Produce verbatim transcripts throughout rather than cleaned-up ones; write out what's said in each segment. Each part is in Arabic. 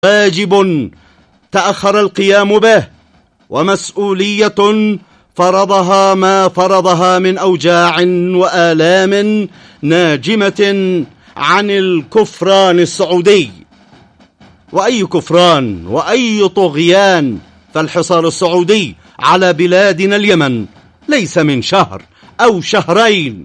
واجب تأخر القيام به، ومسؤولية فرضها ما فرضها من أوجاع وآلام ناجمة عن الكفران السعودي. وأي كفران وأي طغيان، فالحصار السعودي على بلادنا اليمن ليس من شهر أو شهرين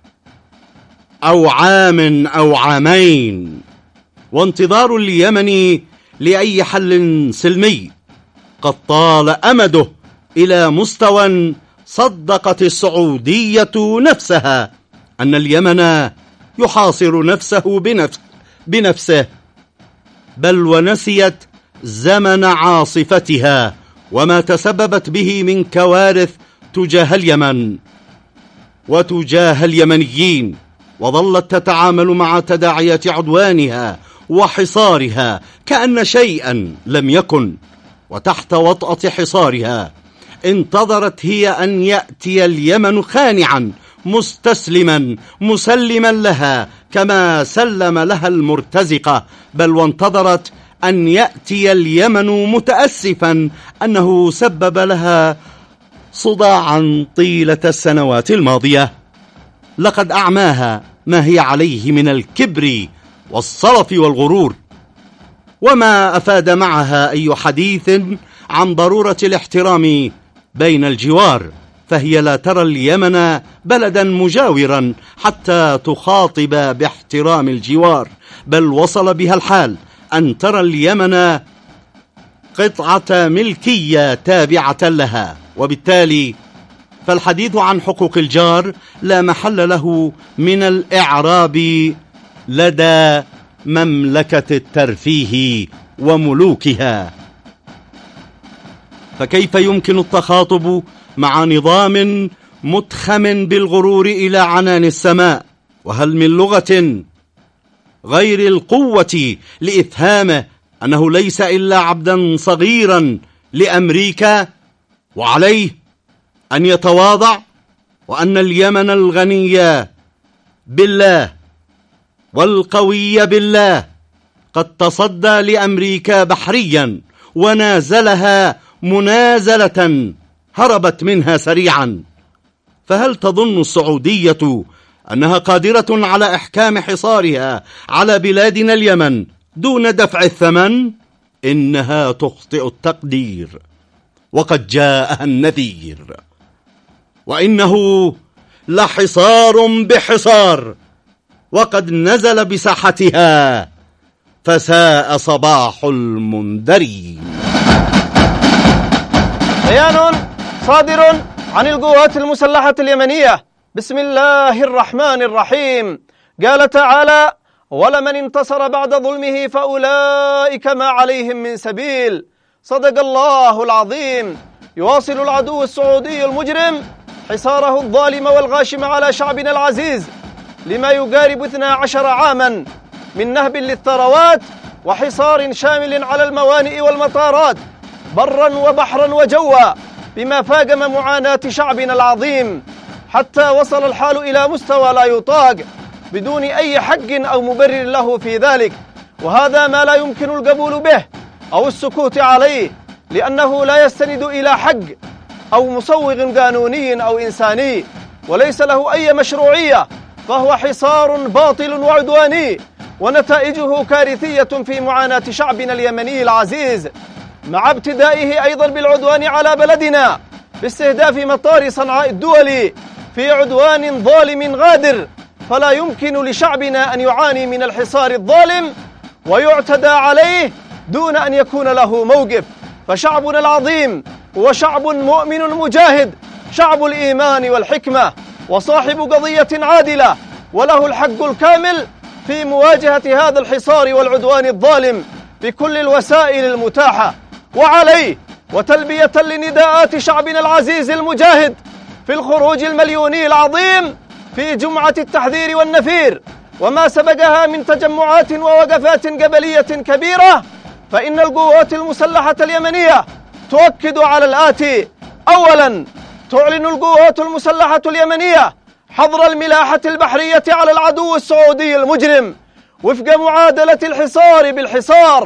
أو عام أو عامين، وانتظار اليمن لأي حل سلمي قد طال أمده إلى مستوى صدقت السعودية نفسها أن اليمن يحاصر نفسه بنفس بنفسه، بل ونسيت زمن عاصفتها وما تسببت به من كوارث تجاه اليمن وتجاه اليمنيين، وظلت تتعامل مع تداعيات عدوانها وحصارها كأن شيئا لم يكن. وتحت وطأة حصارها انتظرت هي أن يأتي اليمن خانعا مستسلما مسلما لها كما سلم لها المرتزقة، بل وانتظرت أن يأتي اليمن متأسفا أنه سبب لها صداعا طيلة السنوات الماضية. لقد أعماها ما هي عليه من الكبر والصرف والغرور، وما أفاد معها أي حديث عن ضرورة الاحترام بين الجوار، فهي لا ترى اليمن بلدا مجاورا حتى تخاطب باحترام الجوار، بل وصل بها الحال أن ترى اليمن قطعة ملكية تابعة لها، وبالتالي فالحديث عن حقوق الجار لا محل له من الإعراب لدى مملكة الترفيه وملوكها. فكيف يمكن التخاطب مع نظام متخم بالغرور إلى عنان السماء؟ وهل من لغة غير القوة لإفهامه أنه ليس إلا عبدا صغيرا لأمريكا، وعليه أن يتواضع، وأن اليمن الغني بالله والقوي بالله قد تصدى لأمريكا بحريا ونازلها منازلة هربت منها سريعا. فهل تظن السعودية أنها قادرة على إحكام حصارها على بلادنا اليمن دون دفع الثمن؟ إنها تخطئ التقدير، وقد جاءها النذير، وإنه لحصار بحصار، وقد نزل بساحتها، فساء صباح المنذرين. بيان صادر عن القوات المسلحة اليمنية بسم الله الرحمن الرحيم. قال تعالى: ولمن انتصر بعد ظلمه فأولئك ما عليهم من سبيل. صدق الله العظيم. يواصل العدو السعودي المجرم حصاره الظالم والغاشم على شعبنا العزيز لما يقارب اثنا عشر عاما من نهب للثروات وحصار شامل على الموانئ والمطارات برا وبحرا وجوا، بما فاقم معاناة شعبنا العظيم، حتى وصل الحال إلى مستوى لا يطاق بدون أي حق أو مبرر له في ذلك. وهذا ما لا يمكن القبول به أو السكوت عليه، لأنه لا يستند إلى حق أو مصوغ قانوني أو إنساني، وليس له أي مشروعية، فهو حصار باطل وعدواني، ونتائجه كارثية في معاناة شعبنا اليمني العزيز، مع ابتدائه أيضا بالعدوان على بلدنا باستهداف مطار صنعاء الدولي في عدوان ظالم غادر. فلا يمكن لشعبنا أن يعاني من الحصار الظالم ويعتدى عليه دون أن يكون له موقف. فشعبنا العظيم هو شعب مؤمن مجاهد، شعب الإيمان والحكمة، وصاحب قضية عادلة، وله الحق الكامل في مواجهة هذا الحصار والعدوان الظالم بكل الوسائل المتاحة. وعليه وتلبية لنداءات شعبنا العزيز المجاهد في الخروج المليوني العظيم في جمعة التحذير والنفير وما سبقها من تجمعات ووقفات قبلية كبيرة، فإن القوات المسلحة اليمنية تؤكد على الآتي: أولا، تعلن القوات المسلحة اليمنية حظر الملاحة البحرية على العدو السعودي المجرم وفق معادلة الحصار بالحصار،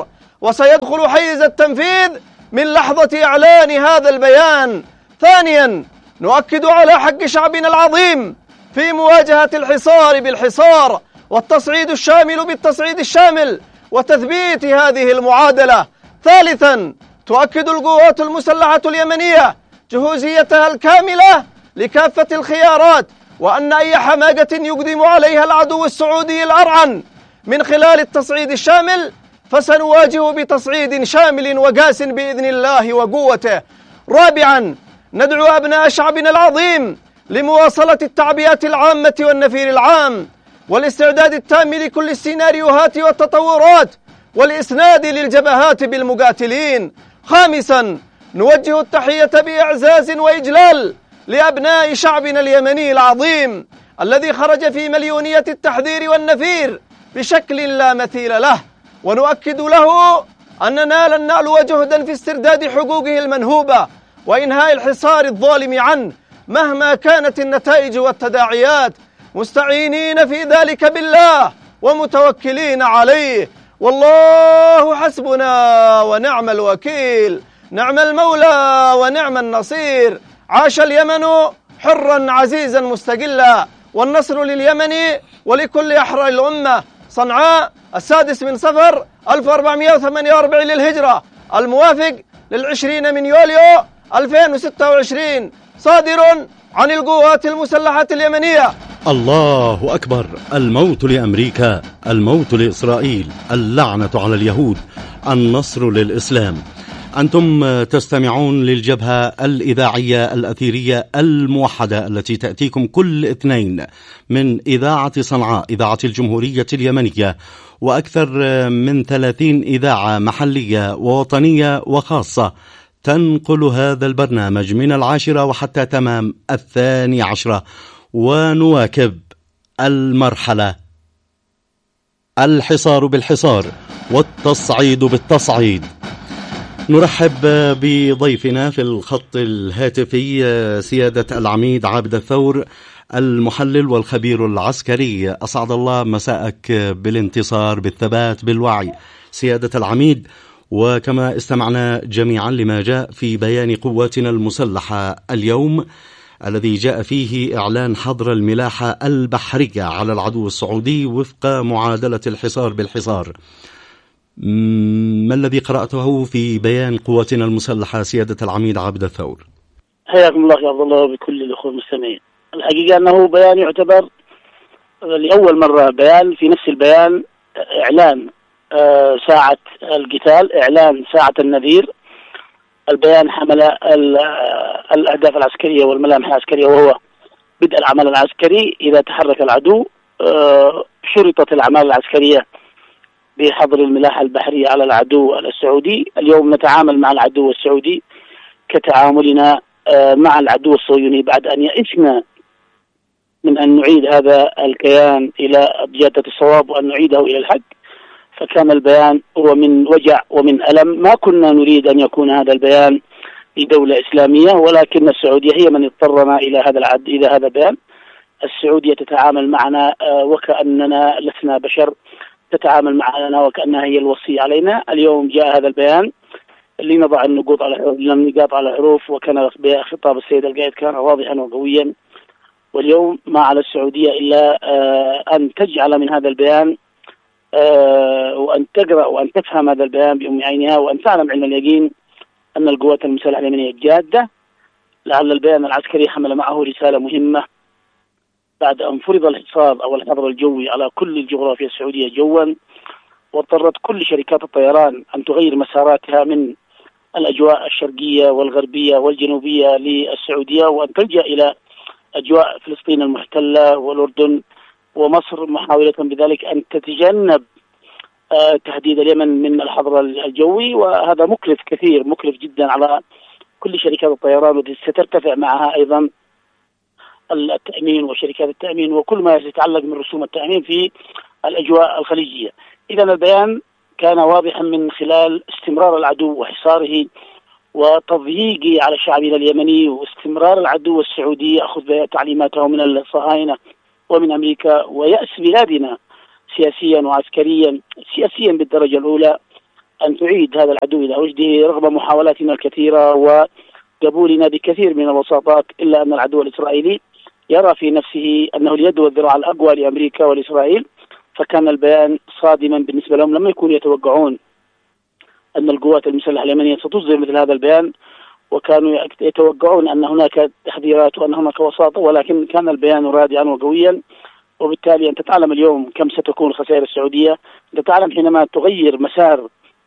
وسيدخل حيز التنفيذ من لحظة إعلان هذا البيان. ثانيا، نؤكد على حق شعبنا العظيم في مواجهة الحصار بالحصار والتصعيد الشامل بالتصعيد الشامل وتثبيت هذه المعادلة. ثالثا، تؤكد القوات المسلحة اليمنية جهوزيتها الكاملة لكافة الخيارات، وأن أي حماقة يقدم عليها العدو السعودي الأرعن من خلال التصعيد الشامل فسنواجه بتصعيد شامل وقاس بإذن الله وقوته. رابعا، ندعو أبناء شعبنا العظيم لمواصلة التعبئة العامة والنفير العام والاستعداد التام لكل السيناريوهات والتطورات والإسناد للجبهات بالمقاتلين. خامسا، نوجه التحية بإعزاز وإجلال لأبناء شعبنا اليمني العظيم الذي خرج في مليونية التحذير والنفير بشكل لا مثيل له، ونؤكد له أننا لن نعلو جهدا في استرداد حقوقه المنهوبة وإنهاء الحصار الظالم عنه مهما كانت النتائج والتداعيات، مستعينين في ذلك بالله ومتوكلين عليه. والله حسبنا ونعم الوكيل، نعم المولى ونعم النصير. عاش اليمن حرا عزيزا مستقلا، والنصر لليمن ولكل أحرار الأمة. صنعاء السادس من صفر ألف وأربعمائة وثمانية وأربعين للهجرة، الموافق للعشرين من يوليو ألفين وستة وعشرين، صادر عن القوات المسلحة اليمنية. الله أكبر. الموت لأمريكا، الموت لإسرائيل، اللعنة على اليهود، النصر للإسلام. أنتم تستمعون للجبهة الإذاعية الأثيرية الموحدة التي تأتيكم كل اثنين من إذاعة صنعاء، إذاعة الجمهورية اليمنية، وأكثر من ثلاثين إذاعة محلية ووطنية وخاصة تنقل هذا البرنامج من العاشرة وحتى تمام الثاني عشرة. ونواكب المرحلة، الحصار بالحصار والتصعيد بالتصعيد. نرحب بضيفنا في الخط الهاتفي سيادة العميد عابد الثور، المحلل والخبير العسكري. أسعد الله مساءك بالانتصار، بالثبات، بالوعي سيادة العميد. وكما استمعنا جميعا لما جاء في بيان قواتنا المسلحة اليوم الذي جاء فيه إعلان حظر الملاحة البحرية على العدو السعودي وفق معادلة الحصار بالحصار، ما الذي قرأته في بيان قواتنا المسلحة سيادة العميد عابد الثور؟ حياكم الله يا عبد الله وبكل الأخوة المستمعين. الحقيقة أنه بيان يعتبر لأول مرة بيان في نفس البيان إعلان ساعة القتال، إعلان ساعة النذير. البيان حمل الأهداف العسكرية والملامح العسكرية، وهو بدء العمل العسكري إذا تحرك العدو. شرطت الأعمال العسكرية بحظر الملاحة البحرية على العدو السعودي. اليوم نتعامل مع العدو السعودي كتعاملنا مع العدو الصهيوني بعد أن يئسنا من أن نعيد هذا الكيان إلى جادة الصواب وأن نعيده إلى الحق. فكان البيان هو من وجع ومن ألم. ما كنا نريد أن يكون هذا البيان لدولة إسلامية، ولكن السعودية هي من اضطرنا إلى هذا العد إلى هذا البيان. السعودية تتعامل معنا وكأننا لسنا بشر، تتعامل معنا وكأنها هي الوصي علينا. اليوم جاء هذا البيان لنضع النقاط على النقاط على الحروف، وكان خطاب السيد القائد كان واضحا وقويا. واليوم ما على السعودية إلا أن تجعل من هذا البيان وأن تقرأ وأن تفهم هذا البيان بأم عينها، وأن تعلم علم اليقين أن القوات المسلحة اليمنية جادة. لعل البيان العسكري حمل معه رسالة مهمة بعد أن فرض الحصار أو الحظر الجوي على كل الجغرافيا السعودية جوا، واضطرت كل شركات الطيران أن تغير مساراتها من الأجواء الشرقية والغربية والجنوبية للسعودية، وأن تلجأ إلى أجواء فلسطين المحتلة والأردن ومصر، محاولة بذلك أن تتجنب تهديد اليمن من الحظر الجوي. وهذا مكلف كثير، مكلف جدا على كل شركات الطيران، والتي سترتفع معها أيضا التأمين وشركات التأمين وكل ما يتعلق من رسوم التأمين في الأجواء الخليجية. إذن البيان كان واضحا من خلال استمرار العدو وحصاره وتضييقه على شعبنا اليمني، واستمرار العدو السعودي يأخذ تعليماته من الصهاينة ومن أمريكا، ويأس بلادنا سياسيا وعسكريا. سياسيا بالدرجة الأولى أن تعيد هذا العدو إلى رشده رغم محاولاتنا الكثيرة وقبولنا بكثير من الوساطات، إلا أن العدو الإسرائيلي يرى في نفسه أنه اليد والذراع الأقوى لأمريكا ولإسرائيل، فكان البيان صادما بالنسبة لهم. لما يكونوا يتوقعون أن القوات المسلحة اليمنية ستصدر مثل هذا البيان، وكانوا يتوقعون أن هناك تحذيرات وأن هناك وساطة، ولكن كان البيان رادعا وقويا. وبالتالي أنت تعلم اليوم كم ستكون الخسائر السعودية. أنت تعلم حينما تغير مسار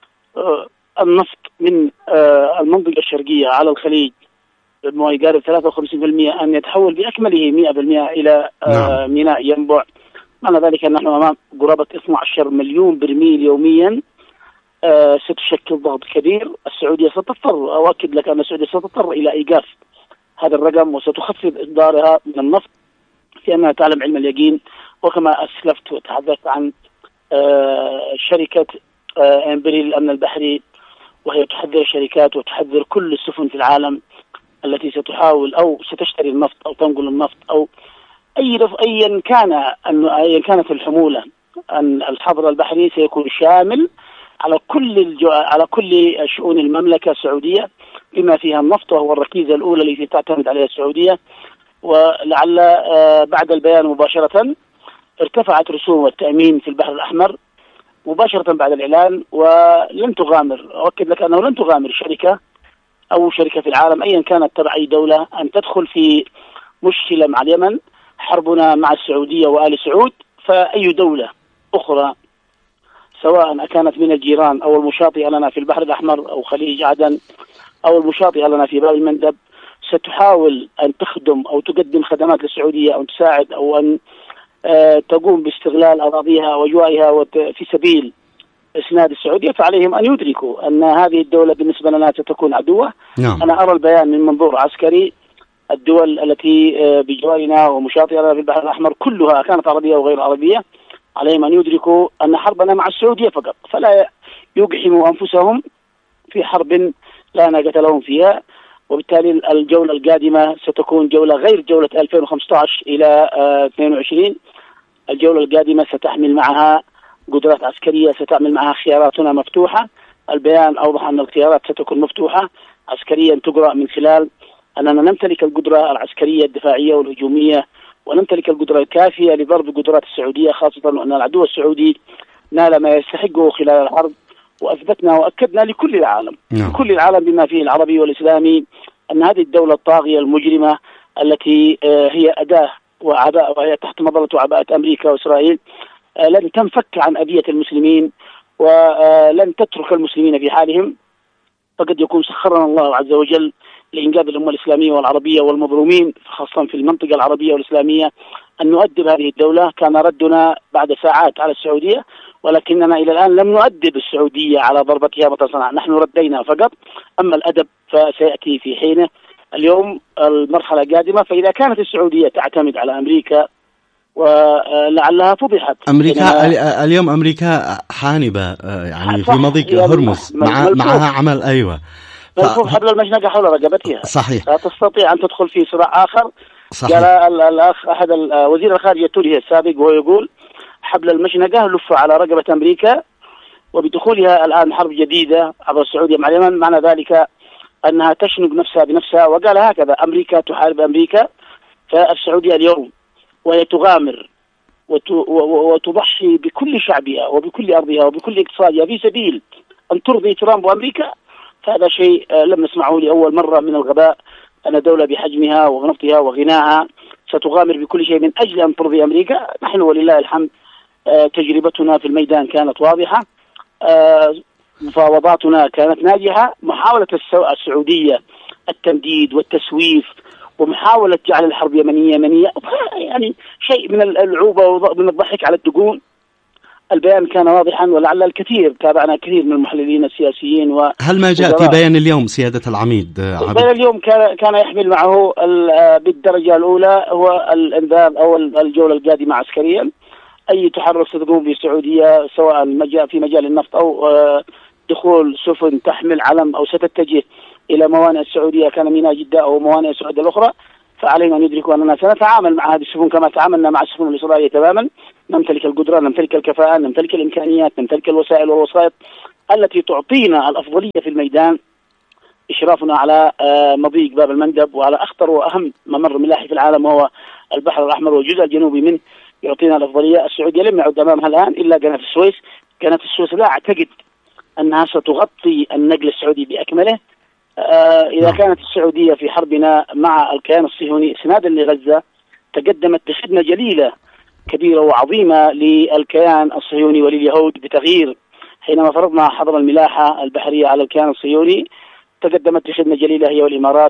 النفط من المنطقة الشرقية على الخليج ما يقارب ثلاثة وخمسين بالمئة أن يتحول بأكمله مئة بالمئة إلى نعم. ميناء ينبع. معنى ذلك أن نحن أمام قرابة اثني عشر مليون برميل يوميا. أه ستشكل ضغط كبير. السعودية ستضطر، أؤكد لك أن السعودية ستضطر إلى إيقاف هذا الرقم، وستخفض إصدارها من النفط، في أنها تعلم علم اليقين. وكما أسلفت وتحدثت عن أه شركة أه إمبريل الأمن البحري، وهي تحذر الشركات وتحذر كل السفن في العالم التي ستحاول أو ستشتري النفط أو تنقل النفط أو أي أيا كان أن أيا كانت الحمولة، أن الحظر البحري سيكون شامل على كل الجو... على كل شؤون المملكة السعودية بما فيها النفط، وهو الركيزة الأولى التي تعتمد عليها السعودية. ولعل بعد البيان مباشرة ارتفعت رسوم التأمين في البحر الأحمر مباشرة بعد الإعلان، ولن تغامر، أؤكد لك أنه لن تغامر شركة أو شركة في العالم أيا كانت تبع أي دولة أن تدخل في مشكلة مع اليمن. حربنا مع السعودية وآل سعود، فأي دولة أخرى سواء كانت من الجيران أو المشاطئة لنا في البحر الأحمر أو خليج عدن أو المشاطئة لنا في باب المندب ستحاول أن تخدم أو تقدم خدمات للسعودية أو تساعد أو أن تقوم باستغلال أراضيها وأجوائها في سبيل إسناد السعودية، فعليهم أن يدركوا أن هذه الدولة بالنسبة لنا ستكون عدوة. نعم. أنا أرى البيان من منظور عسكري. الدول التي بجوارنا ومشاطئنا في البحر الأحمر كلها كانت عربية وغير عربية، عليهم أن يدركوا أن حربنا مع السعودية فقط، فلا يقحموا أنفسهم في حرب لا ناقة لهم فيها. وبالتالي الجولة القادمة ستكون جولة غير جولة ألفين وخمسة عشر إلى اثنين وعشرين. الجولة القادمة ستحمل معها قدرات عسكرية، ستحمل معها خياراتنا مفتوحة. البيان أوضح أن الخيارات ستكون مفتوحة عسكريا، تقرأ من خلال أننا نمتلك القدرة العسكرية الدفاعية والهجومية، ونمتلك القدرة الكافية لضرب قدرات السعودية، خاصة أن العدو السعودي نال ما يستحقه خلال الحرب، وأثبتنا وأكدنا لكل العالم no. كل العالم بما فيه العربي والإسلامي أن هذه الدولة الطاغية المجرمة التي هي أداة وعباءة وهي تحت مظلة وعباءة أمريكا وإسرائيل لن تنفك عن أذية المسلمين ولن تترك المسلمين في حالهم. فقد يكون سخرنا الله عز وجل لإنقاذ الأمة الإسلامية والعربية والمظلومين خاصة في المنطقة العربية والإسلامية أن نؤدب هذه الدولة. كان ردنا بعد ساعات على السعودية، ولكننا إلى الآن لم نؤدب السعودية على ضربتها متصنعة، نحن ردينا فقط. أما الأدب فسيأتي في حينه. اليوم المرحلة القادمة، فإذا كانت السعودية تعتمد على أمريكا ولعلها فضحت. أمريكا اليوم أمريكا حانبة يعني في مضيق هرمز مع معها عمل أيوة ملفوف حبل المشنقة حول رقبتها. صحيح. لا تستطيع أن تدخل في صراع آخر. صحيح. قال الأخ أحد وزير الخارجية التونسي السابق وهو يقول حبل المشنقة لف على رقبة أمريكا، وبدخولها الآن حرب جديدة عبر السعودية مع اليمن معنى ذلك أنها تشنق نفسها بنفسها. وقال هكذا: أمريكا تحارب أمريكا. فالسعودية اليوم وهي تغامر وتضحي بكل شعبها وبكل أرضها وبكل اقتصادها في سبيل أن ترضي ترامب وأمريكا، فهذا شيء لم نسمعه لأول مرة من الغباء. أن دولة بحجمها ونفطها وغناها ستغامر بكل شيء من أجل أن ترضي أمريكا. نحن ولله الحمد تجربتنا في الميدان كانت واضحة، مفاوضاتنا كانت ناجحة. محاولة السعودية التمديد والتسويف ومحاولة جعل الحرب يمنية يمنية يعني شيء من العوبة ومن الضحك على الدقون. البيان كان واضحا، ولعل الكثير تابعنا كثير من المحللين السياسيين. و هل ما جاء في بيان اليوم سيادة العميد عبد؟ بيان اليوم كان كان يحمل معه بالدرجة الأولى هو الإنذار أو الجولة القادمة عسكريا. أي تحرك ستقوم به السعودية سواء في مجال النفط أو دخول سفن تحمل علم أو ستتجه إلى موانئ السعودية كان ميناء جدة أو موانئ السعودية الأخرى، فعلينا أن يدركوا أننا سنتعامل مع هذه السفن كما تعاملنا مع السفن الإسرائيلية تماما. نمتلك القدرة، نمتلك الكفاءة، نمتلك الإمكانيات، نمتلك الوسائل والوسائط التي تعطينا الأفضلية في الميدان. إشرافنا على مضيق باب المندب وعلى أخطر وأهم ممر ملاحي في العالم وهو البحر الأحمر والجزء الجنوبي منه يعطينا الأفضلية. السعودية لم يعد أمامها الآن إلا قناة السويس. قناة السويس لا أعتقد أنها ستغطي النقل السعودي بأكمله. إذا كانت السعودية في حربنا مع الكيان الصهيوني إسنادا لغزة تقدمت بخدمة جليلة كبيرة وعظيمة للكيان الصهيوني ولليهود بتغيير، حينما فرضنا حظر الملاحة البحرية على الكيان الصهيوني تقدمت بخدمة جليلة هي والإمارات،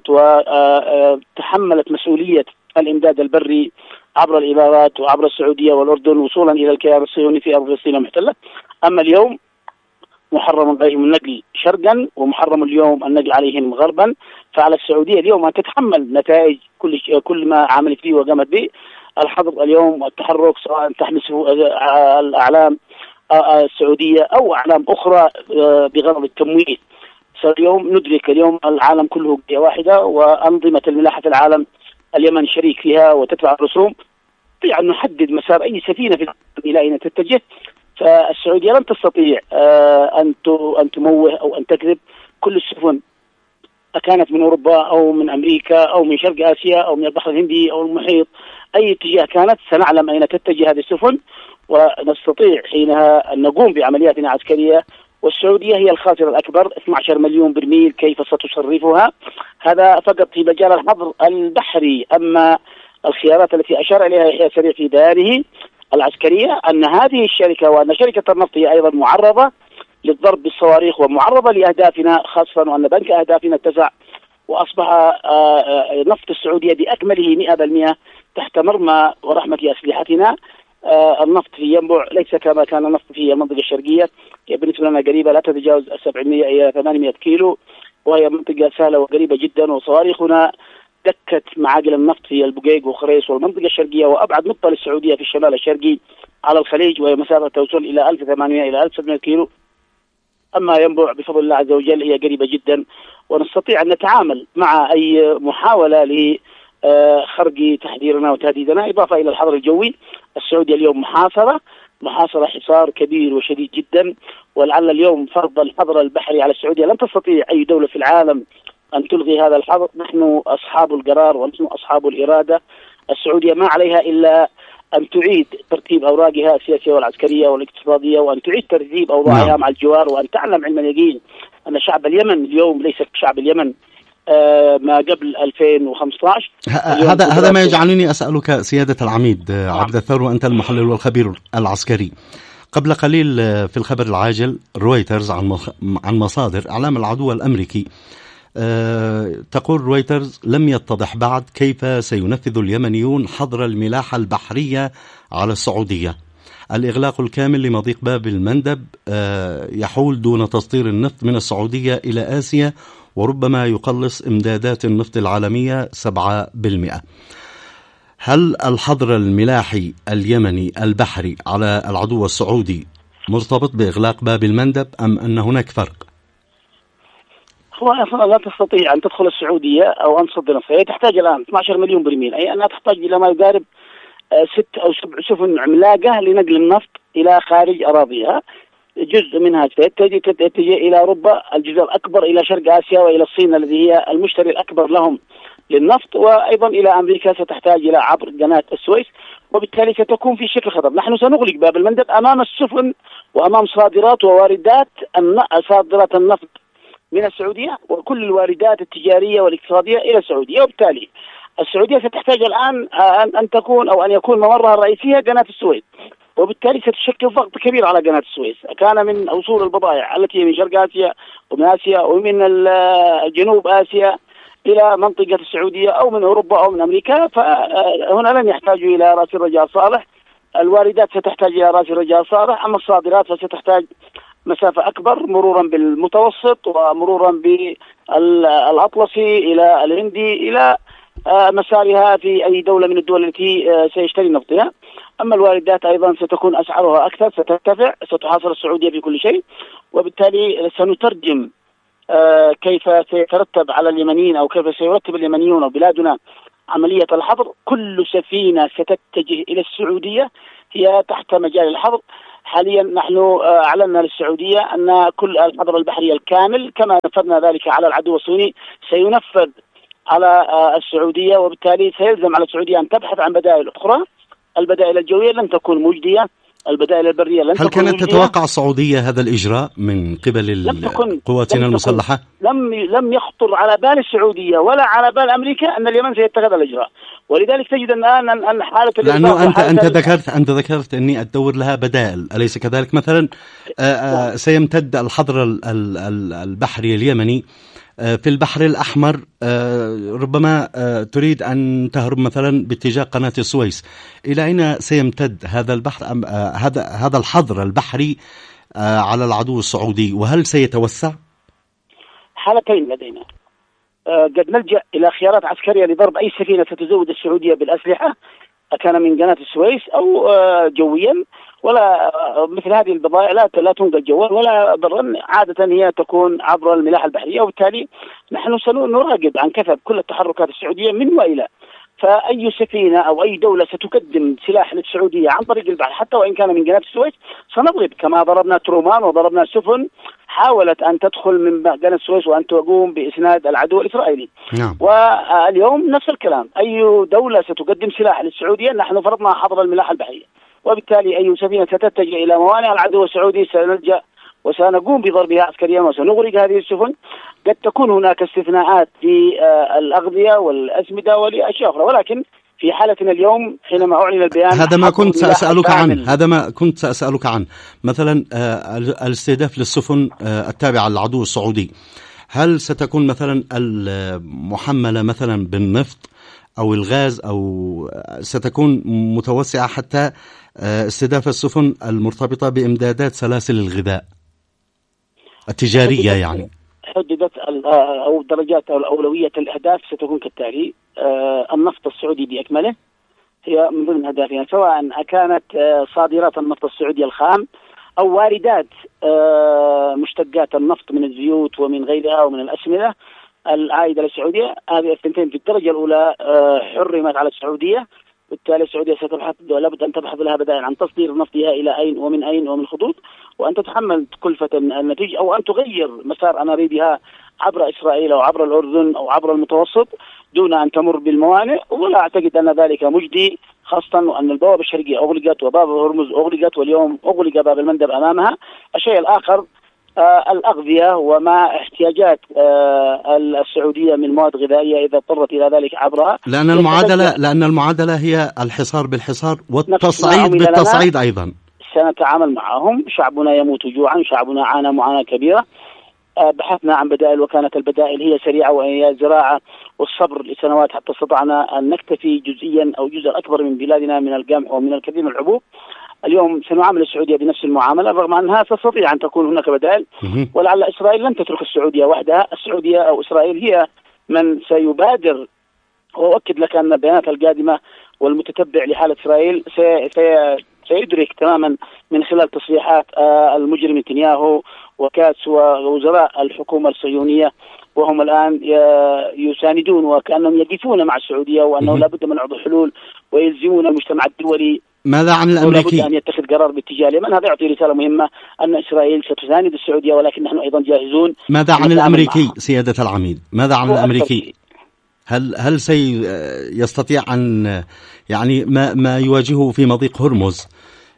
وتحملت مسؤولية الإمداد البري عبر الإمارات وعبر السعودية والأردن وصولا إلى الكيان الصهيوني في أرض فلسطين المحتلة. أما اليوم محرم عليهم النقل شرقا ومحرم اليوم النقل عليهم غربا، فعلى السعودية اليوم أن تتحمل نتائج كل كل ما عملت فيه وقامت به. الحظر اليوم والتحرك سواء تحمسه الأعلام السعودية أو أعلام أخرى بغرض التمويه. اليوم ندرك اليوم العالم كله قضية واحدة، وأنظمة الملاحة في العالم اليمن شريك فيها وتدفع الرسوم، يعني نحدد مسار أي سفينة في إلى أين تتجه. فالسعودية لن تستطيع أن أن تموه أو أن تكذب. كل السفن كانت من أوروبا أو من أمريكا أو من شرق آسيا أو من البحر الهندي أو المحيط، أي اتجاه كانت سنعلم أين تتجه هذه السفن ونستطيع حينها أن نقوم بعمليات عسكرية. والسعودية هي الخاسر الأكبر، اثني عشر مليون برميل كيف ستصرفها؟ هذا فقط في مجال الحظر البحري. أما الخيارات التي أشار إليها يحيى سريع في بيانه العسكرية أن هذه الشركة وأن شركة النفط هي أيضا معرضة للضرب بالصواريخ ومعرضة لأهدافنا، خاصة وأن بنك أهدافنا اتسع وأصبح نفط السعودية بأكمله مئة بالمئة تحت مرمى ورحمة أسلحتنا. النفط في ينبع ليس كما كان النفط في المنطقة الشرقية، بالنسبة لنا قريبة لا تتجاوز سبعمائة إلى ثمانمائة كيلو، وهي منطقة سهلة وقريبة جدا. وصواريخنا دكت معاقل النفط في البقيق وخريص والمنطقة الشرقية، وأبعد نقطة للسعودية في الشمال الشرقي على الخليج، وهي مسافة توصل إلى ألف وثمانمائة إلى ألف وسبعمائة كيلو. أما ينبع بفضل الله عز وجل هي قريبة جدا، ونستطيع أن نتعامل مع أي محاولة لخرق تحذيرنا وتهديدنا. إضافة إلى الحظر الجوي، السعودية اليوم محاصرة محاصرة حصار كبير وشديد جدا، ولعل اليوم فرض الحظر البحري على السعودية لن تستطيع أي دولة في العالم أن تلغي هذا الحظر. نحن أصحاب القرار ونحن أصحاب الإرادة. السعودية ما عليها إلا أن تعيد ترتيب أوراقها السياسية والعسكرية والاقتصادية، وأن تعيد ترتيب أوضاعها نعم. مع الجوار، وأن تعلم علم اليقين أن شعب اليمن اليوم ليس شعب اليمن آه ما قبل ألفين وخمسة عشر. هذا هذا ما يجعلني أسألك سيادة العميد نعم. عبد الثور، وأنت المحلل والخبير العسكري. قبل قليل في الخبر العاجل رويترز عن عن مصادر إعلام العدو الأمريكي أه تقول رويترز لم يتضح بعد كيف سينفذ اليمنيون حظر الملاحة البحرية على السعودية. الإغلاق الكامل لمضيق باب المندب أه يحول دون تسطير النفط من السعودية إلى آسيا، وربما يقلص إمدادات النفط العالمية سبعة بالمئة. هل الحظر الملاحي اليمني البحري على العدو السعودي مرتبط بإغلاق باب المندب أم أن هناك فرق؟ هو أصلا لا تستطيع أن تدخل السعودية أو أن تصدر نفطها. هي تحتاج الآن اثني عشر مليون برميل، أي أنها تحتاج إلى ما يقارب ست أو سبع سفن عملاقة لنقل النفط إلى خارج أراضيها. جزء منها تتجه تتجه إلى أوروبا، الجزء الأكبر إلى شرق آسيا وإلى الصين الذي هي المشتري الأكبر لهم للنفط، وأيضا إلى أمريكا ستحتاج إلى عبر قناة السويس، وبالتالي ستكون في شكل خطر. نحن سنغلق باب المندب أمام السفن وأمام صادرات وواردات صادرات النفط من السعودية وكل الواردات التجارية والاقتصادية إلى السعودية. وبالتالي السعودية ستحتاج الآن أن تكون أو أن يكون ممرها الرئيسية قناة السويس، وبالتالي ستشكل ضغط كبير على قناة السويس. كان من وصول البضائع التي من شرق آسيا ومن آسيا ومن جنوب آسيا إلى منطقة السعودية أو من أوروبا أو من أمريكا، فهنا لن يحتاجوا إلى رأس الرجاء صالح. الواردات ستحتاج إلى رأس الرجاء صالح، أما الصادرات فستحتاج مسافة أكبر مرورا بالمتوسط ومرورا بالأطلسي إلى الهندي إلى مسارها في أي دولة من الدول التي سيشتري نفطها. أما الواردات أيضا ستكون أسعارها أكثر، سترتفع، ستحاصر السعودية في كل شيء، وبالتالي سنترجم كيف سيترتب على اليمنيين أو كيف سيرتب اليمنيون أو بلادنا عملية الحظر. كل سفينة ستتجه إلى السعودية هي تحت مجال الحظر. حاليا نحن أعلنا للسعودية أن كل الحظر البحري الكامل كما نفذنا ذلك على العدو الصيني سينفذ على السعودية، وبالتالي سيلزم على السعودية أن تبحث عن بدائل أخرى. البدائل الجوية لن تكون مجدية، البدائل البرية لن هل تكون كانت مجدية. تتوقع السعودية هذا الإجراء من قبل قواتنا المسلحة؟ لم لم يخطر على بال السعودية ولا على بال أمريكا أن اليمن سيتخذ الإجراء، ولذلك تجد الآن أن حالة لأنه أنت أنت ذكرت أنت ذكرت أني أدور لها بدائل، أليس كذلك؟ مثلا سيمتد الحظر البحري اليمني في البحر الأحمر، ربما تريد أن تهرب مثلا باتجاه قناة السويس، إلى أين سيمتد هذا البحر هذا هذا الحظر البحري على العدو السعودي، وهل سيتوسع؟ حالتين لدينا، قد نلجأ إلى خيارات عسكرية لضرب أي سفينة ستزود السعودية بالأسلحة كان من قناة السويس أو جويا، ولا مثل هذه البضائع لا لا تنقل جوا ولا ضرا، عادة هي تكون عبر الملاحة البحرية، وبالتالي نحن سنراقب عن كثب كل التحركات السعودية من وإلى. فأي سفينة أو أي دولة ستقدم سلاح للسعودية عن طريق البحر حتى وإن كان من قناة السويس سنضرب، كما ضربنا ترومان وضربنا سفن حاولت أن تدخل من قناة السويس وأن تقوم بإسناد العدو الإسرائيلي. نعم. واليوم نفس الكلام، أي دولة ستقدم سلاح للسعودية نحن فرضنا حظر الملاحة البحرية، وبالتالي أي سفينة ستتجه إلى موانئ العدو السعودي سنلجأ وسنقوم بضربها عسكريا وسنغرق هذه السفن. قد تكون هناك استثناءات في الأغذية والأسمدة ولأشياء أخرى، ولكن في حالتنا اليوم حينما أعلن البيان هذا ما كنت سأسألك عنه هذا ما كنت سأسألك عنه مثلا الاستهداف للسفن التابعة للعدو السعودي، هل ستكون مثلا المحملة مثلا بالنفط أو الغاز، أو ستكون متوسعة حتى استهداف السفن المرتبطة بإمدادات سلاسل الغذاء التجارية؟ يعني حددت أو درجات أو الأولوية الأهداف ستكون كالتالي: النفط السعودي بأكمله هي من ضمن أهدافنا، سواء كانت صادرات النفط السعودي الخام أو واردات مشتقات النفط من الزيوت ومن غيرها ومن الأسمدة العائدة للسعودية. هذه الثنتين في الدرجة الأولى حرمت على السعودية، بالتالي السعودية ستبحث ولابد أن تبحث لها بدائل عن تصدير نفطها إلى أين ومن أين ومن خطوط، وأن تتحمل كلفة النتيجة أو أن تغير مسار أنابيبها عبر إسرائيل أو عبر الأردن أو عبر المتوسط دون أن تمر بالموانئ. ولا أعتقد أن ذلك مجدي، خاصة وأن البوابة الشرقية أغلقت وباب هرمز أغلقت واليوم أغلق باب المندب أمامها. الشيء الآخر آه الأغذية وما احتياجات آه السعودية من مواد غذائية إذا اضطرت إلى ذلك عبرها، لأن المعادلة لأن المعادلة هي الحصار بالحصار والتصعيد بالتصعيد أيضا. سنتعامل معهم، شعبنا يموت جوعا، شعبنا عانى معاناة كبيرة. آه بحثنا عن بدائل، وكانت البدائل هي سريعة وهي الزراعة والصبر لسنوات حتى استطعنا أن نكتفي جزئيا أو جزء أكبر من بلادنا من القمح ومن الكثير من الحبوب. اليوم سنعامل السعودية بنفس المعاملة، رغم أنها تستطيع أن تكون هناك بدائل، ولعل إسرائيل لن تترك السعودية وحدها. السعودية أو إسرائيل هي من سيبادر، وأؤكد لك أن البيانات القادمة والمتتبع لحالة إسرائيل سي سي سيدرك تماما من خلال تصريحات المجرم نتنياهو وكاتس ووزراء الحكومة الصهيونية، وهم الآن يساندون وكأنهم يقفون مع السعودية، وأنه لا بد من عرض حلول ويلزمون المجتمع الدولي. ماذا عن الأمريكي؟ لابد أن يتخذ قرار باتجاه اليمن. هذا يعطي رسالة مهمة أن إسرائيل ستساند السعودية، ولكن نحن أيضا جاهزون. ماذا عن الأمريكي معه. سيادة العميد، ماذا عن الأمريكي؟ هل هل سيستطيع أن يعني ما ما يواجهه في مضيق هرمز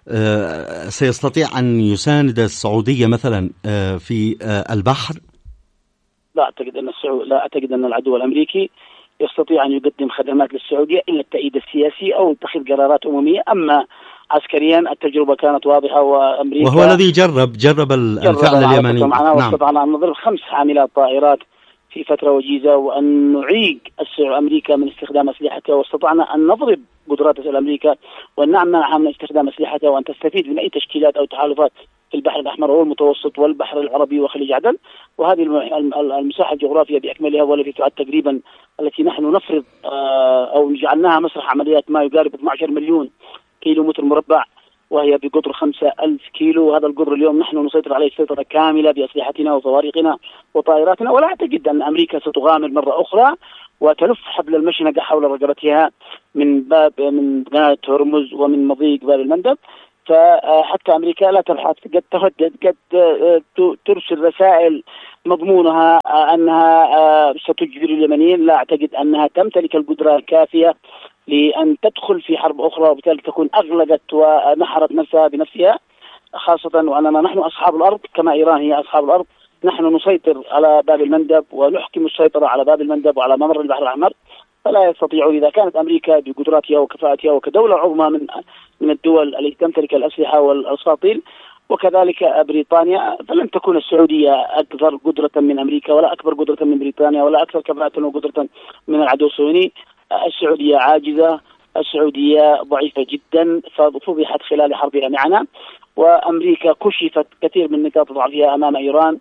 سيستطيع أن يساند السعودية مثلا في البحر؟ لا أعتقد أن السعودية لا أعتقد أن العدو الأمريكي يستطيع أن يقدم خدمات للسعودية إلا التأييد السياسي أو اتخاذ قرارات أممية. أما عسكريا التجربة كانت واضحة، وأمريكا وهو الذي جرب جرب الفعل اليمني. معنا واستطعنا أن نضرب خمس حاملات طائرات في فترة وجيزة، وأن نعيق أمريكا من استخدام أسلحتها، واستطعنا أن نضرب قدرات الأمريكا وأن نمنعها من استخدام أسلحتها، وأن تستفيد من أي تشكيلات أو تحالفات في البحر الأحمر والمتوسط والبحر العربي وخليج عدن. وهذه المساحة الجغرافية بأكملها والتي تعد تقريبا التي نحن نفرض أو جعلناها مسرح عمليات ما يقارب اثني عشر مليون كيلو متر مربع، وهي بقطر خمسة ألف كيلو. هذا القطر اليوم نحن نسيطر عليه سيطرة كاملة بأسلحتنا وصواريخنا وطائراتنا، ولا أعتقد أن أمريكا ستغامر مرة أخرى وتلف حبل المشنقة حول رقبتها من باب من قناة هرمز ومن مضيق باب المندب. فحتى أمريكا لا تبحث، قد تهدد، قد ترسل رسائل مضمونها أنها ستجبر اليمنيين. لا أعتقد أنها تمتلك القدرة الكافية لأن تدخل في حرب أخرى، وبالتالي تكون أغلقت ونحرت نفسها بنفسها، خاصة وأننا نحن أصحاب الأرض كما إيران هي أصحاب الأرض. نحن نسيطر على باب المندب ونحكم السيطرة على باب المندب وعلى ممر البحر الأحمر، فلا يستطيعون. إذا كانت أمريكا بقدراتها وكفاءتها وكدولة عظمى من من الدول التي تمتلك الأسلحة والأساطيل، وكذلك بريطانيا، فلن تكون السعودية أكثر قدرة من أمريكا ولا أكبر قدرة من بريطانيا ولا أكثر كفاءة وقدرة من العدو الصهيوني. السعودية عاجزة، السعودية ضعيفة جدا، ففضحت خلال حربها معنا، وأمريكا كشفت كثير من نقاط ضعفها أمام إيران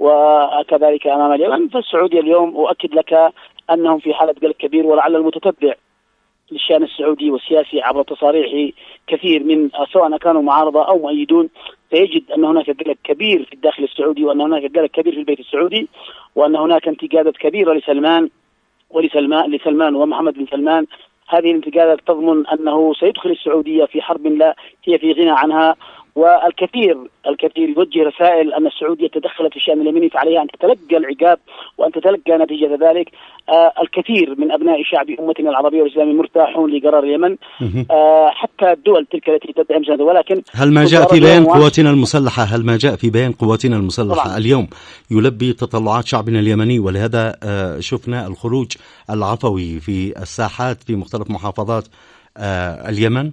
وكذلك أمام اليمن. فالسعودية اليوم أؤكد لك أنهم في حالة قلق كبير، ولعل المتتبع للشأن السعودي والسياسي عبر تصاريح كثير من سواء كانوا معارضة أو مؤيدون سيجد أن هناك قلق كبير في الداخل السعودي، وأن هناك قلق كبير في البيت السعودي، وأن هناك انتقادات كبيرة لسلمان ولسلمان لسلمان ومحمد بن سلمان. هذه الانتقادات تضمن أنه سيدخل السعودية في حرب لا هي في غنى عنها، والكثير الكثير يوجه رسائل أن السعودية تدخلت في الشأن اليمني، فعليها أن تتلقى العقاب وأن تتلقى نتيجة ذلك. آه الكثير من أبناء شعب أمتنا العربية والإسلامية مرتاحون لقرار اليمن، آه حتى الدول تلك التي تدعم مساندة. ولكن هل ما جاء في بيان قواتنا المسلحة هل ما جاء في بيان قواتنا المسلحة طبعا اليوم يلبي تطلعات شعبنا اليمني؟ ولهذا آه شفنا الخروج العفوي في الساحات في مختلف محافظات آه اليمن.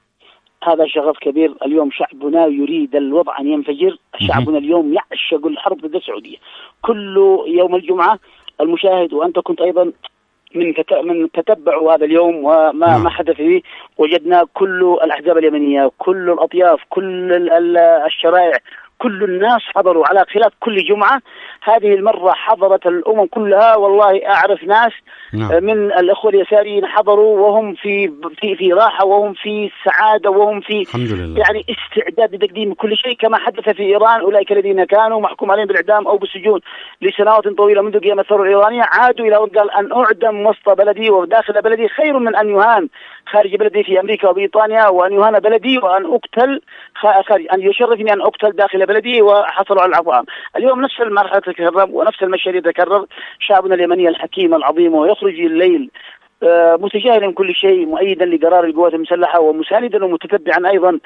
هذا شغف كبير. اليوم شعبنا يريد الوضع أن ينفجر. شعبنا اليوم يعشق الحرب ضد السعودية. كل يوم الجمعة المشاهد وأنت كنت أيضا من من تتبعوا هذا اليوم وما ما حدث فيه، وجدنا كل الأحزاب اليمنية، كل الأطياف، كل الشرائع، كل الناس حضروا على خلاف كل جمعة. هذه المرة حضرت الأمم كلها. والله أعرف ناس نعم. من الأخوة اليساريين حضروا وهم في في في راحة وهم في سعادة وهم في يعني استعداد لتقديم كل شيء، كما حدث في إيران. أولئك الذين كانوا محكوم عليهم بالإعدام أو بالسجون لسنوات طويلة منذ قيام الثورة الإيرانية عادوا إلى قال أن أعدم وسط بلدي وداخل بلدي خير من أن يهان خارج بلدي في أمريكا وبريطانيا، وأن يهان بلدي وأن أقتل خارج، أن يشرفني أن أقتل داخل بلدي، وحصلوا على العفو. اليوم نفس المرحلة تتكرر ونفس المشهد يتكرر. شعبنا اليمني الحكيم العظيم ويخرج الليل متجاهلا كل شيء، مؤيدا لقرار القوات المسلحة ومساندا ومتتبعا أيضا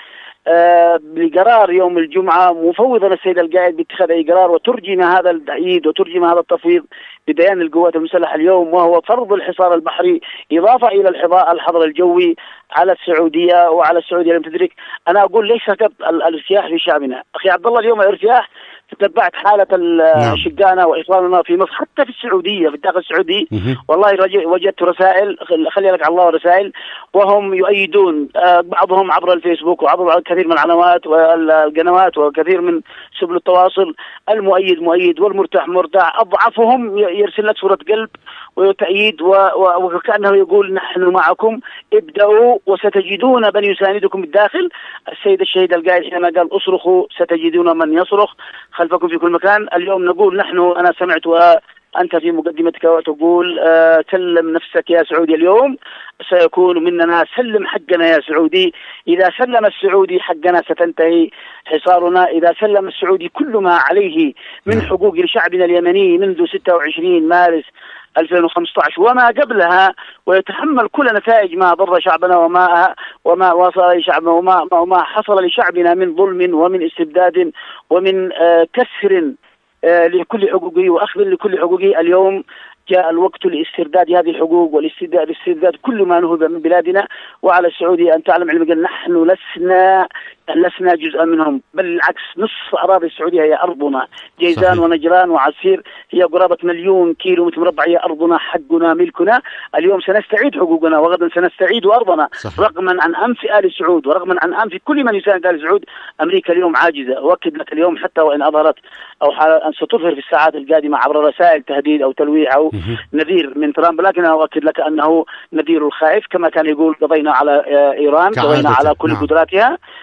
لقرار يوم الجمعة، مفوضا السيد القائد باتخاذ أي قرار، وترجم هذا التأييد وترجم هذا التفويض ببيان القوات المسلحة اليوم، وهو فرض الحصار البحري إضافة إلى الحظر الجوي على السعودية وعلى السعودية. لم تدرك. أنا أقول ليس فقط الارتياح في شعبنا أخي عبد الله، اليوم الارتياح تتبعت حالة الشقانة وإخواننا في مصر حتى في السعودية في الداخل السعودي. والله وجدت رسائل، خلي لك على الله رسائل، وهم يؤيدون بعضهم عبر الفيسبوك وعبر كثير من العنوات والقنوات وكثير من سبل التواصل. المؤيد مؤيد والمرتاح مرتاح، أضعفهم يرسل لك صورة قلب وتأييد وكأنه يقول نحن معكم، ابدأوا وستجدون من يساندكم بالداخل. السيد الشهيد القائد حينما قال اصرخوا ستجدون من يصرخ خلفكم في كل مكان. اليوم نقول نحن، أنا سمعت وأنت في مقدمتك وتقول آه سلم نفسك يا سعودي، اليوم سيكون مننا سلم حقنا يا سعودي. إذا سلم السعودي حقنا ستنتهي حصارنا. إذا سلم السعودي كل ما عليه من حقوق لشعبنا اليمني منذ ستة وعشرين مارس ألفين وخمسة عشر وما قبلها، ويتحمل كل نتائج ما ضر شعبنا وما وما وصل لشعبنا وما وما حصل لشعبنا من ظلم ومن استبداد ومن آه كسر آه لكل حقوقه وأخذ لكل حقوقه. اليوم جاء الوقت لاسترداد هذه الحقوق والاسترداد استرداد كل ما نهب من بلادنا. وعلى السعودية أن تعلم علم نحن لسنا لسنا جزءا منهم، بل العكس، نصف أراضي السعودية هي أرضنا. جيزان صحيح. ونجران وعسير هي قرابة مليون كيلو متر مربع، هي أرضنا حقنا ملكنا. اليوم سنستعيد حقوقنا وغدا سنستعيد أرضنا صحيح. رغما عن أنف آل سعود ورغما عن أنف كل من يساند آل سعود. أمريكا اليوم عاجزة. أؤكد لك اليوم حتى وإن أظهرت أو أن ستظهر في الساعات القادمة عبر رسائل تهديد أو تلويح أو نذير من ترامب، لكن أنا أؤكد لك أنه نذير الخائف كما كان يقول قضينا على إيران، قضينا على كل نعم. قدراتها.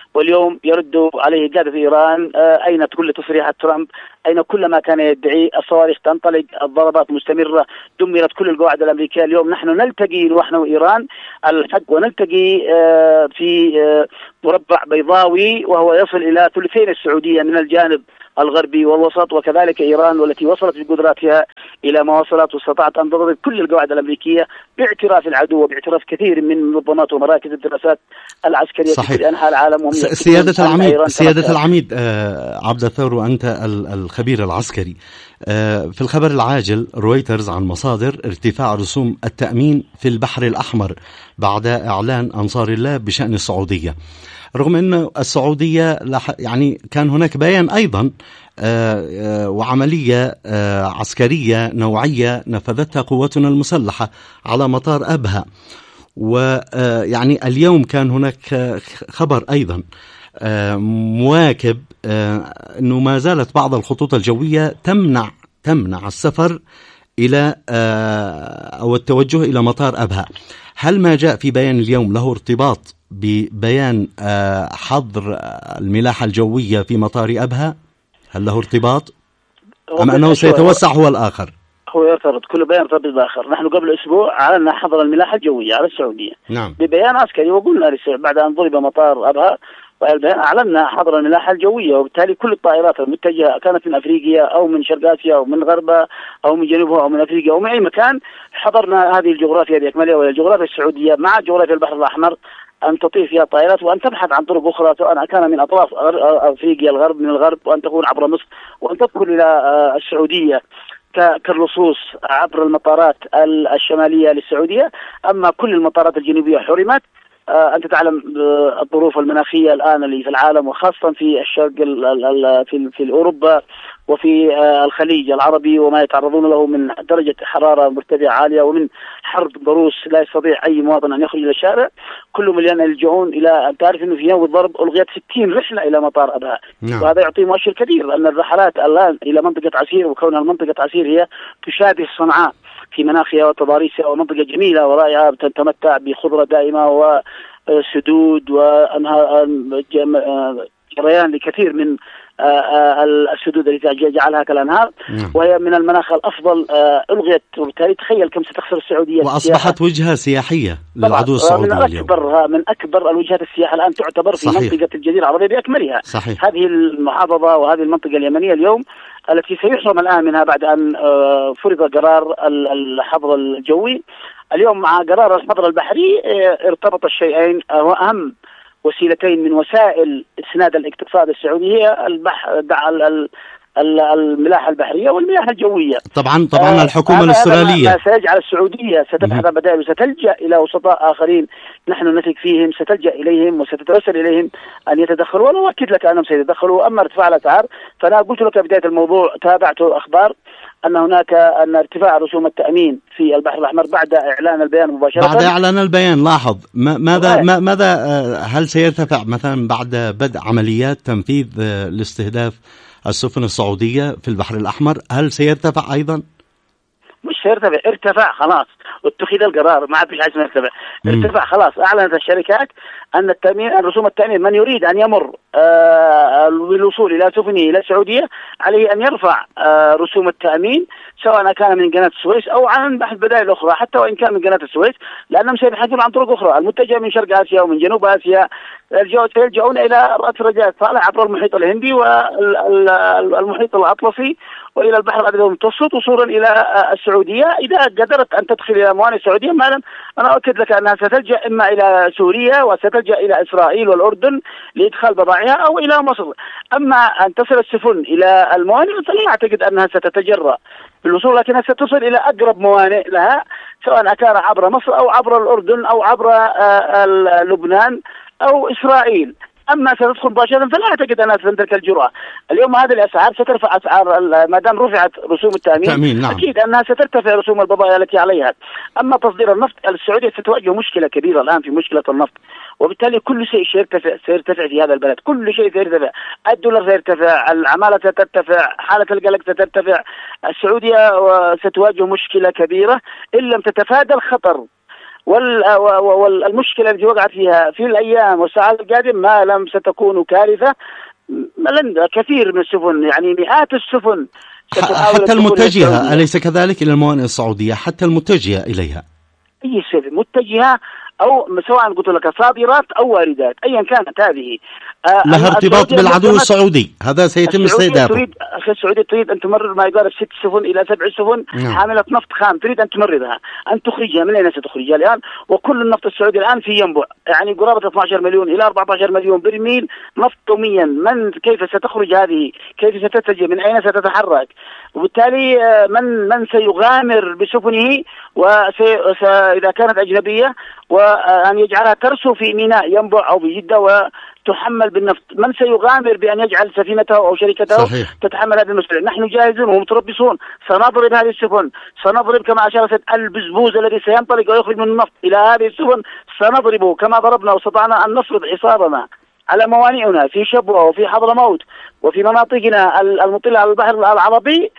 واليوم يرد عليه قادة إيران أين كل تصريحات ترامب، أين كل ما كان يدعي، الصواريخ تنطلق، الضربات مستمرة، دمرت كل القواعد الأمريكية. اليوم نحن نلتقي نحن وإيران الحق، ونلتقي في مربع بيضاوي وهو يصل إلى ثلثين السعودية من الجانب الغربي والوسط، وكذلك إيران والتي وصلت بقدراتها إلى ما وصلت واستطاعت أن تضرب كل القواعد الأمريكية باعتراف العدو وباعتراف كثير من منظمات ومراكز الدراسات العسكرية في كل أنحاء العالم. سيادة العميد سيادة العميد آه عبد الثور، وأنت الخبير العسكري، آه في الخبر العاجل رويترز عن مصادر ارتفاع رسوم التأمين في البحر الأحمر بعد إعلان أنصار الله بشأن السعودية، رغم أن السعودية يعني كان هناك بيان أيضا وعملية عسكرية نوعية نفذتها قواتنا المسلحة على مطار أبها، ويعني اليوم كان هناك خبر أيضا مواكب أنه ما زالت بعض الخطوط الجوية تمنع تمنع السفر إلى أو التوجه إلى مطار أبها. هل ما جاء في بيان اليوم له ارتباط ببيان حظر الملاحة الجوية في مطار أبها؟ هل له ارتباط أم أنه سيتوسع هو الآخر؟ هو يرتبط، كل بيان يرتبط بالآخر. نحن قبل أسبوع أعلنا حظر الملاحة الجوية على السعودية نعم. ببيان عسكري، وقلنا بعد أن ضرب مطار أبها والبيان أعلنا حظر الملاحة الجوية، وبالتالي كل الطائرات المتجهة كانت من أفريقيا أو من شرق آسيا أو من غربها أو من جنوبها أو من أفريقيا أو من أي مكان، حضرنا هذه الجغرافيا بأكملها وهي الجغرافيا السعودية مع جغرافيا البحر الأحمر، أن تطير فيها الطائرات وأن تبحث عن طرق أخرى، سواء كان من أطراف أفريقيا الغرب من الغرب، وأن تكون عبر مصر، وأن تدخل إلى السعودية كاللصوص عبر المطارات الشمالية للسعودية. أما كل المطارات الجنوبية حرمت. أنت تعلم الظروف المناخية الآن اللي في العالم، وخاصة في الشرق في في أوروبا وفي الخليج العربي، وما يتعرضون له من درجة حرارة مرتفعة عالية ومن حرب ضروس لا يستطيع أي مواطن أن يخرج إلى الشارع. كل مليان يلجؤون إلى، أن تعرف أنه في يوم الضرب ألغيت ستين رحلة إلى مطار أبها. نعم. وهذا يعطي مؤشر كبير أن الرحلات الآن إلى منطقة عسير، وكونها منطقة عسير هي تشابه صنعاء في مناخها وتضاريسها، ومنطقة جميلة ورائعة تتمتع بخضرة دائمة وسدود وأنهار جريان لكثير من السدود التي جعلها كالأنهار، وهي من المناخ الأفضل. ألغيت، وبالتالي تخيل كم ستخسر السعودية، وأصبحت وجهة سياحية للعدو السعودي من أكبر من أكبر الوجهات السياحة الآن تعتبر في صحيح. منطقة الجزيرة العربية بأكملها. صحيح. هذه المحافظة وهذه المنطقة اليمنية اليوم التي سيحرم الآن منها بعد أن فرض قرار الحظر الجوي. اليوم مع قرار الحظر البحري ارتبط الشيئين، وأهم وسيلتين من وسائل إسناد الاقتصاد السعودي هي البحر الملاحة البحرية والملاحة الجوية. طبعا طبعا الحكومة الأسترالية ما سيجعل السعودية ستبحث عن بدائل وستلجأ إلى وسطاء آخرين نحن نثق فيهم، ستلجأ إليهم وستتوسل إليهم أن يتدخلوا، وأنا أؤكد لك أنهم سيتدخلوا. أما ارتفاع الأسعار فأنا قلت لك بداية الموضوع، تابعت أخبار أن هناك أن ارتفاع رسوم التأمين في البحر الأحمر بعد إعلان البيان مباشرة. بعد إعلان البيان لاحظ ماذا ما ماذا هل سيرتفع مثلا بعد بدء عمليات تنفيذ لاستهداف السفن السعودية في البحر الأحمر؟ هل سيرتفع أيضا؟ مش سيرتفع، ارتفع خلاص، اتخذ القرار، ما عاد فيش حاجة اسمها ارتفع. ارتفع خلاص. أعلنت الشركات أن التأمين، أن رسوم التأمين من يريد أن يمر آه بالوصول إلى سفنه إلى السعودية عليه أن يرفع آه رسوم التأمين، سواء كان من قناة السويس أو عن بحث بدائل أخرى، حتى وإن كان من قناة السويس، لأنهم سيبحثون عن طرق أخرى المتجهة من شرق آسيا ومن جنوب آسيا. سيلجؤون إلى رأس رجاء صالح عبر المحيط الهندي والمحيط الأطلسي وإلى البحر الأبيض المتوسط وصولا إلى السعودية. إذا قدرت أن تدخل إلى موانئ السعودية مالا، أنا أؤكد لك أنها ستلجأ إما إلى سوريا وستلجأ إلى إسرائيل والأردن لإدخال بضائعها أو إلى مصر. أما أن تصل السفن إلى الموانئ فلا أعتقد أنها ستتجرأ بالوصول، لكنها ستصل إلى أقرب موانئ لها، سواء كان عبر مصر أو عبر الأردن أو عبر لبنان أو إسرائيل. أما ستدخل مباشرة فلا أعتقد أنها تمتلك الجرأة. اليوم هذه الأسعار سترفع أسعار، ما دام رفعت رسوم التأمين تأمين نعم. أكيد أنها سترتفع رسوم البضائع التي عليها. أما تصدير النفط، السعودية ستواجه مشكلة كبيرة الآن في مشكلة النفط، وبالتالي كل شيء سيرتفع سيرتفع في هذا البلد، كل شيء سيرتفع، الدولار سيرتفع، العمالة سترتفع، حالة القلق سترتفع. السعودية ستواجه مشكلة كبيرة إن لم تتفادى الخطر والمشكلة التي وقعت فيها في الأيام والساعات القادمة ما لم ستكون كارثة. كثير من السفن، يعني مئات السفن حتى المتجهة، أليس كذلك، إلى الموانئ السعودية، حتى المتجهة إليها، أي سفن متجهة أو سواء قلت لك صادرات أو واردات أيا كانت هذه آه لها ارتباط بالعدو السعودي، هذا سيتم استهدافه. تريد السعودية تريد أن تمرر ما يقارب ست سفن إلى سبع سفن نعم. حاملة نفط خام، تريد أن تمررها، أن تخرجها. من أين ستخرجها الآن؟ وكل النفط السعودي الآن في ينبع، يعني قرابة اثني عشر مليون إلى أربعة عشر مليون برميل نفط يوميا. من كيف ستخرج هذه؟ كيف ستتجه؟ من أين ستتحرك؟ وبالتالي من من سيغامر بسفنه وإذا كانت أجنبية وأن يجعلها ترسو في ميناء ينبع أو بجدة وتحمل بالنفط؟ من سيغامر بأن يجعل سفينته أو شركته صحيح. تتحمل هذه المسؤولية؟ نحن جاهزون ومتربصون، سنضرب هذه السفن، سنضرب كما أشارت البزبوز الذي سينطلق ويخرج من النفط إلى هذه السفن، سنضربه كما ضربنا واستطعنا أن نفرض حصارنا على موانئنا في شبوة وفي حضرموت وفي مناطقنا المطلة على البحر العربي،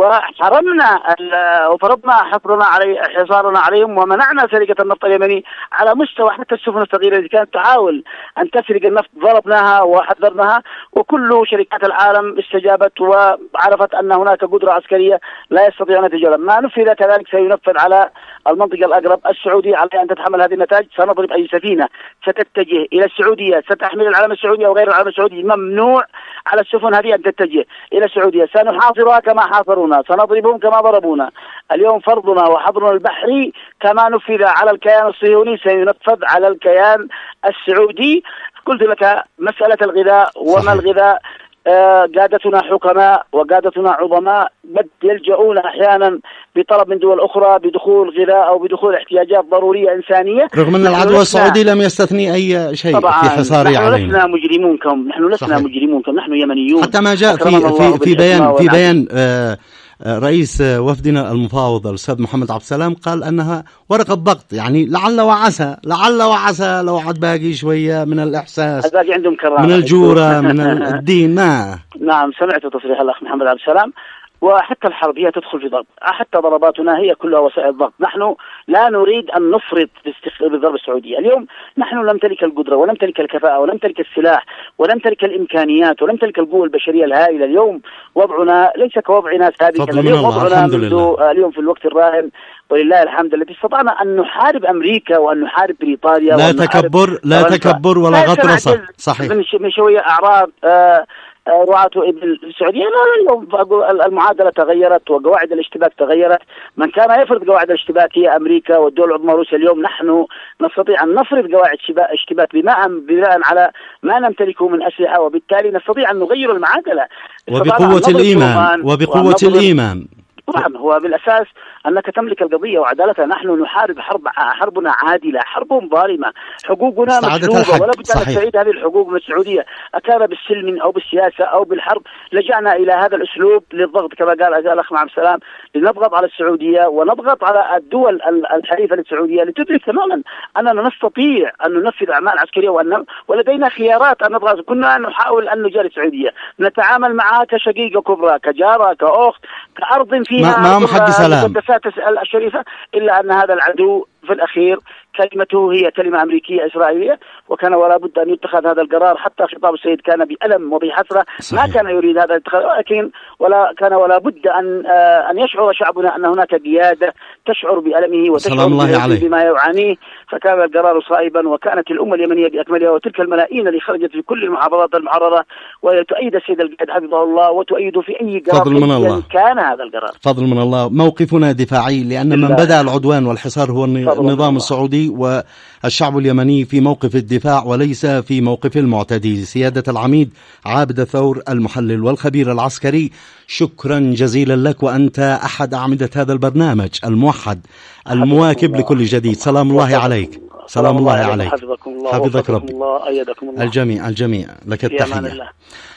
وحرمنا وفرضنا حصرنا علي حصارنا عليهم ومنعنا سرقة النفط اليمني على مستوى حتى السفن الصغيرة التي كانت تحاول أن تسرق النفط ضربناها وحذرناها، وكل شركات العالم استجابت وعرفت أن هناك قدرة عسكرية لا يستطيعون أن يتجاوزها. ما نفذ كذلك سينفذ على المنطقة الأقرب. السعودي عليها أن تتحمل هذه النتائج. سنضرب أي سفينة ستتجه إلى السعودية ستحمل العلم السعودي أو غير العلم السعودي، ممنوع على السفن هذه أن تتجه إلى السعودية. سنحاصرها كما حاصرونا، سنضربهم كما ضربونا. اليوم فرضنا وحظرنا البحري كما نفذ على الكيان الصهيوني سينفذ على الكيان السعودي. قلت لك مسألة الغذاء وما صحيح. الغذاء آه قادتنا حكماء وقادتنا عظماء بد يلجؤون أحيانا بطلب من دول أخرى بدخول غذاء أو بدخول احتياجات ضرورية إنسانية، رغم أن العدو السعودي لم يستثني أي شيء في حصاره علينا. نحن لسنا مجرمون كم نحن لسنا مجرمون كم نحن يمنيون. حتى ما جاء في في, في بيان في بيان آه رئيس وفدنا المفاوض الأستاذ محمد عبد السلام قال أنها ورقة ضغط، يعني لعل وعسى لعل وعسى لو عاد باقي شوية من الإحساس، باقي عندهم كرامة، من الجورة، من الدين. ما نعم سمعت تصريح الأخ محمد عبد السلام. وحتى الحرب هي تدخل في ضغط، حتى ضرباتنا هي كلها وسائل ضغط. نحن لا نريد أن نفرط بالضرب السعودية. اليوم نحن لم نمتلك القدرة ولم نمتلك الكفاءة ولم نمتلك السلاح ولم نمتلك الإمكانيات ولم نمتلك القوة البشرية الهائلة. اليوم وضعنا ليس كوضعنا سابقا، اليوم وضعنا منذ اليوم في الوقت الراهن ولله الحمد الذي استطعنا أن نحارب أمريكا وأن نحارب بريطانيا. لا تكبر لا تكبر ولا غطرسة. صحيح. من شوية أعراض آه رعاة إبل السعودية. لا اليوم المعادلة تغيرت وقواعد الاشتباك تغيرت. من كان يفرض قواعد الاشتباك هي أمريكا والدول العظمى روسيا. اليوم نحن نستطيع أن نفرض قواعد اشتباك بناء بناء على ما نمتلكه من أسلحة، وبالتالي نستطيع أن نغير المعادلة وبقوة الإيمان وبقوة الإيمان. طبعا هو بالأساس أنك تملك القضية وعدالتها. نحن نحارب حرب حربنا عادلة، حرب ظالمة، حقوقنا مسلوبة ولا بد أن نستعيد هذه الحقوق من السعودية، أكان بالسلم أو بالسياسة أو بالحرب. لجأنا إلى هذا الأسلوب للضغط كما قال الأخ محمد السلام، لنضغط على السعودية ونضغط على الدول الحليفة للسعودية لتدرك تماما أننا نستطيع أن ننفذ أعمال عسكرية وأن ولدينا خيارات أن نضغط. كنا نحاول أن نجاري السعودية، نتعامل معها كشقيقة كبرى، كجارة، كأخت، كأرض فيها ما ما حد سلام الشريفة، إلا أن هذا العدو في الأخير كلمته هي كلمة أمريكية إسرائيلية، وكان ولا بد أن يتخذ هذا القرار. حتى خطاب السيد كان بألم وبحسرة، ما كان يريد هذا الاتخاذ، ولكن ولا كان ولا بد أن أن يشعر شعبنا أن هناك قيادة تشعر بألمه وتشعر بما يعانيه. فكان القرار صائبا، وكانت الأمة اليمنية بأكملها وتلك الملايين اللي خرجت في كل المحافظات المحررة وتؤيد السيد القائد حفظه الله وتؤيد في أي قرار كان هذا القرار. فضل من الله. موقفنا دفاعي، لأن من بدأ العدوان والحصار هو النظام السعودي والشعب اليمني في موقف الدفاع وليس في موقف المعتدي. سيادة العميد عابد الثور المحلل والخبير العسكري، شكرا جزيلا لك، وأنت أحد أعمدة هذا البرنامج الموحد المواكب لكل جديد. سلام الله عليك. سلام الله عليك. حفظكم الله حفظك ربي. الله أيدكم الله. الجميع الجميع لك التحية.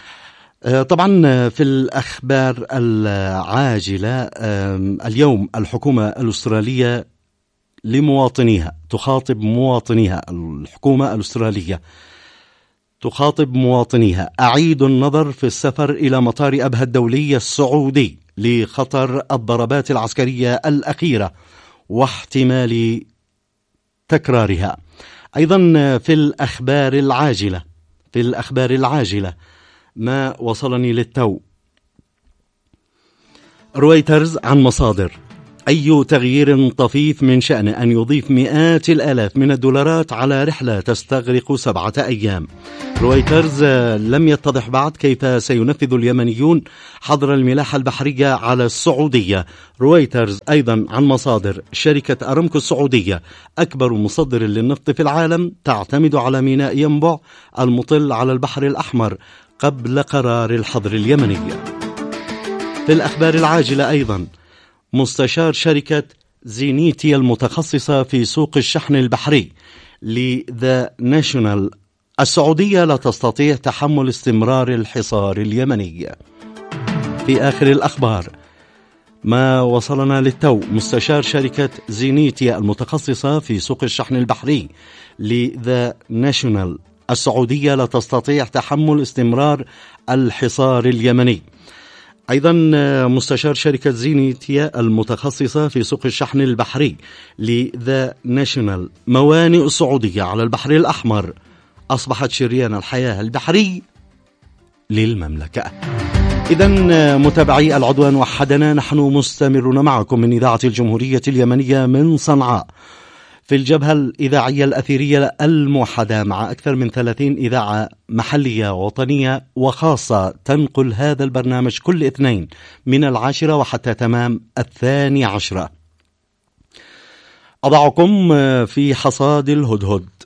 طبعا في الأخبار العاجلة، اليوم الحكومة الأسترالية لمواطنيها تخاطب مواطنيها الحكومة الأسترالية تخاطب مواطنيها أعيدوا النظر في السفر إلى مطار أبها الدولي السعودي لخطر الضربات العسكرية الأخيرة واحتمال تكرارها. أيضا في الأخبار العاجلة في الأخبار العاجلة ما وصلني للتو. رويترز عن مصادر: أي تغيير طفيف من شأنه أن يضيف مئات الآلاف من الدولارات على رحلة تستغرق سبعة أيام. رويترز لم يتضح بعد كيف سينفذ اليمنيون حظر الملاحة البحرية على السعودية. رويترز أيضا عن مصادر: شركة أرامكو السعودية أكبر مصدر للنفط في العالم تعتمد على ميناء ينبع المطل على البحر الأحمر قبل قرار الحظر اليمني. في الأخبار العاجلة أيضا: مستشار شركة زينيتي المتخصصة في سوق الشحن البحري لذا ناشونال: السعودية لا تستطيع تحمل استمرار الحصار اليمني. في آخر الأخبار ما وصلنا للتو: مستشار شركة زينيتي المتخصصة في سوق الشحن البحري لذا ناشونال: السعودية لا تستطيع تحمل استمرار الحصار اليمني. أيضا مستشار شركة زينيتيا المتخصصة في سوق الشحن البحري لذا ناشونال: موانئ السعودية على البحر الأحمر أصبحت شريان الحياة البحري للمملكة. إذن متابعي العدوان وحدنا، نحن مستمرون معكم من إذاعة الجمهورية اليمنية من صنعاء في الجبهة الإذاعية الأثيرية الموحدة، مع أكثر من ثلاثين إذاعة محلية وطنية وخاصة تنقل هذا البرنامج كل اثنين من العاشرة وحتى تمام الثاني عشرة. أضعكم في حصاد الهدهد.